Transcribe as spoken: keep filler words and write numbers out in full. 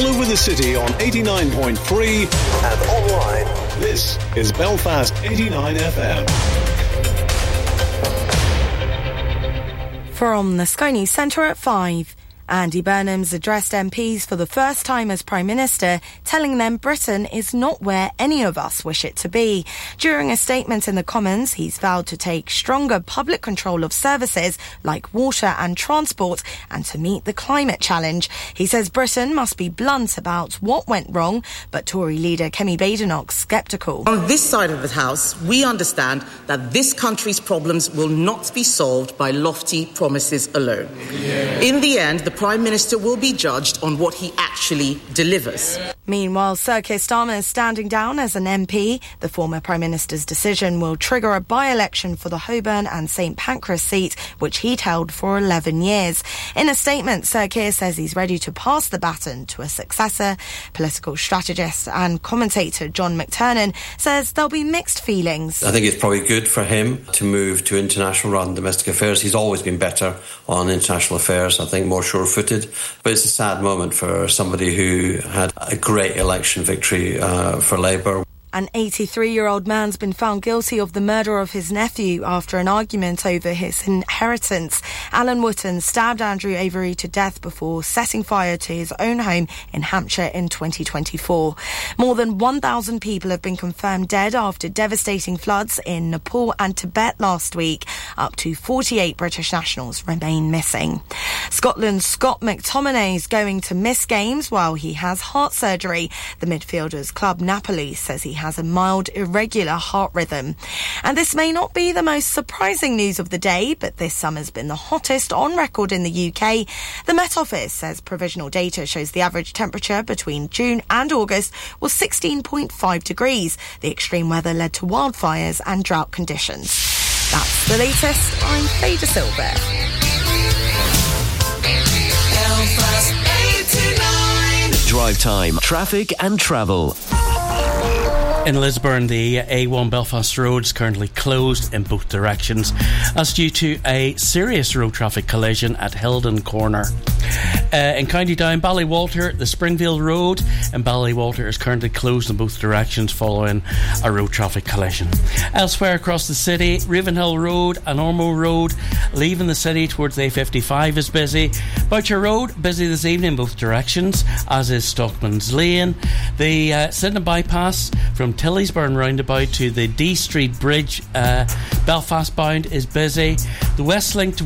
all over the city on eighty-nine point three and online. This is Belfast eighty-nine F M. From the Sky News Centre at five. Andy Burnham's addressed M Ps for the first time as Prime Minister, telling them Britain is not where any of us wish it to be. During a statement in the Commons, he's vowed to take stronger public control of services like water and transport and to meet the climate challenge. He says Britain must be blunt about what went wrong, but Tory leader Kemi Badenoch's sceptical. On this side of the House, we understand that this country's problems will not be solved by lofty promises alone. Yeah. In the end, the Prime Minister will be judged on what he actually delivers. Meanwhile, Sir Keir Starmer is standing down as an M P. The former Prime Minister's decision will trigger a by-election for the Holborn and St Pancras seat, which he'd held for eleven years. In a statement, Sir Keir says he's ready to pass the baton to a successor. Political strategist and commentator John McTernan says there'll be mixed feelings. I think it's probably good for him to move to international rather than domestic affairs. He's always been better on international affairs, I think more sure-footed. But it's a sad moment for somebody who had a great election victory uh, for Labour. An eighty-three-year-old man's been found guilty of the murder of his nephew after an argument over his inheritance. Alan Wotton stabbed Andrew Avery to death before setting fire to his own home in Hampshire in twenty twenty-four. More than one thousand people have been confirmed dead after devastating floods in Nepal and Tibet last week. Up to forty-eight British nationals remain missing. Scotland's Scott McTominay is going to miss games while he has heart surgery. The midfielder's club Napoli says he has a mild, irregular heart rhythm. And this may not be the most surprising news of the day, but this summer's been the hottest on record in the U K. The Met Office says provisional data shows the average temperature between June and August was sixteen point five degrees. The extreme weather led to wildfires and drought conditions. That's the latest. I'm Faye De Silva. Drive time, traffic and travel. In Lisburn, the A one Belfast Road is currently closed in both directions. That's due to a serious road traffic collision at Hilden Corner. Uh, in County Down, Ballywalter, the Springfield Road in Ballywalter is currently closed in both directions following a road traffic collision. Elsewhere across the city, Ravenhill Road and Ormo Road leaving the city towards the A fifty-five is busy. Boucher Road, busy this evening in both directions, as is Stockman's Lane. The uh, Sydenham Bypass from Tillysburn roundabout to the D Street Bridge, uh, Belfast bound, is busy. The West Link to